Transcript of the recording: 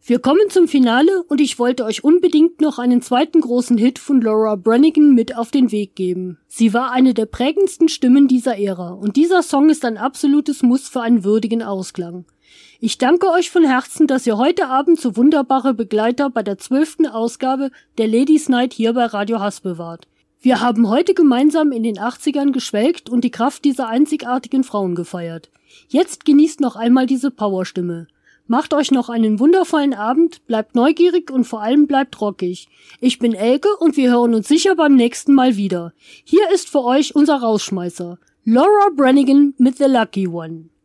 Wir kommen zum Finale und ich wollte euch unbedingt noch einen zweiten großen Hit von Laura Branigan mit auf den Weg geben. Sie war eine der prägendsten Stimmen dieser Ära und dieser Song ist ein absolutes Muss für einen würdigen Ausklang. Ich danke euch von Herzen, dass ihr heute Abend so wunderbare Begleiter bei der 12. Ausgabe der Ladies Night hier bei Radio Haspel wart. Wir haben heute gemeinsam in den 80ern geschwelgt und die Kraft dieser einzigartigen Frauen gefeiert. Jetzt genießt noch einmal diese Powerstimme. Macht euch noch einen wundervollen Abend, bleibt neugierig und vor allem bleibt rockig. Ich bin Elke und wir hören uns sicher beim nächsten Mal wieder. Hier ist für euch unser Rausschmeißer. Laura Branigan mit The Lucky One.